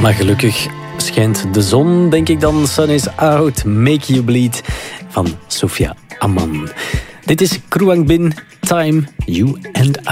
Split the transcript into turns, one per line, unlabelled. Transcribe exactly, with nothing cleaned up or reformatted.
Maar gelukkig schijnt de zon, denk ik dan. Sun is out, make you bleed. Van Sofia Amman. Dit is Kruang Bin, Time, You and